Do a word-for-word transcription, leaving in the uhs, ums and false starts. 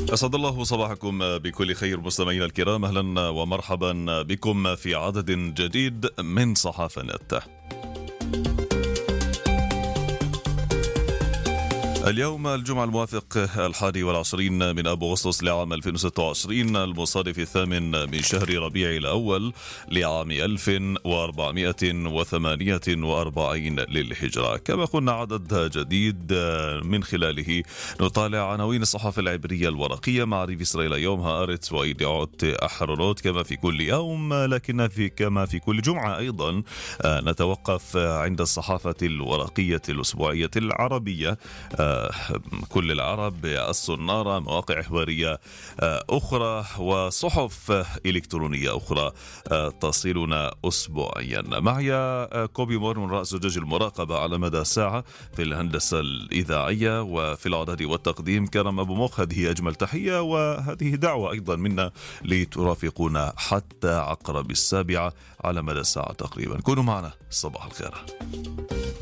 أسعد الله صباحكم بكل خير مستمعينا الكرام، أهلا ومرحبا بكم في عدد جديد من صحافة نت. اليوم الجمعة الموافق الحادي والعشرين من أبو أغسطس لعام ألفين وستة وعشرين، المصادف الثامن من شهر ربيع الأول لعام ألف وأربعمائة وثمانية وأربعين للهجرة. كما قلنا عدد جديد من خلاله نطالع عناوين الصحافة العبرية الورقية مع ريف إسرائيل يوم هآرتس وإيديعوت أحرنوت كما في كل يوم، لكن في كما في كل جمعة أيضا نتوقف عند الصحافة الورقية الأسبوعية العربية. كل العرب، الصنارة، مواقع حوارية أخرى وصحف إلكترونية أخرى تصلنا أسبوعيا. معي كوبي مور من رأس زجاج المراقبة على مدى ساعة في الهندسة الإذاعية وفي الإعداد والتقديم كرم أبو مخ. هذه أجمل تحية وهذه دعوة أيضا منا لترافقونا حتى عقرب السابعة على مدى ساعة تقريبا. كونوا معنا، صباح الخير.